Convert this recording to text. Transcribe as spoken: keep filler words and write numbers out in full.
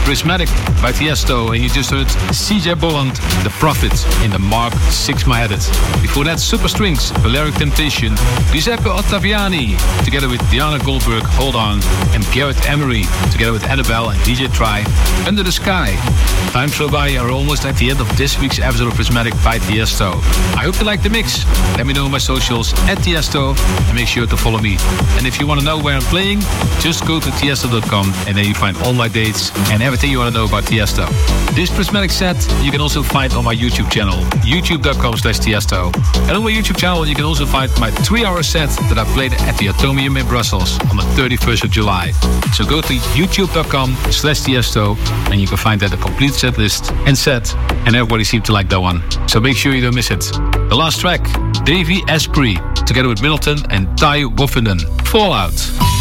Prismatic by Tiesto, and you just heard C J Bolland, The Prophet, in the Mark six My Edit. Before that, Super Strings, Balearic Temptation, Giuseppe Ottaviani, together with Diana Goldberg, Hold On, and Garrett Emery, together with Annabelle and D J Try, Under the Sky. Time flew by, are almost at the end of this week's episode of Prismatic by Tiesto. I hope you liked the mix. Let me know on my socials at Tiesto, and make sure to follow me. And if you want to know where I'm playing, just go to tiesto dot com, and there you find all my dates and everything you want to know about Tiesto. This Prismatic set you can also find on my YouTube channel, youtube dot com slash Tiesto. And on my YouTube channel you can also find my three-hour set that I played at the Atomium in Brussels on the thirty-first of July. So go to youtube dot com slash Tiesto, and you can find that a complete set list and set, and everybody seemed to like that one. So make sure you don't miss it. The last track, Davey Asprey, together with Middleton and Ty Woffenden, Fallout.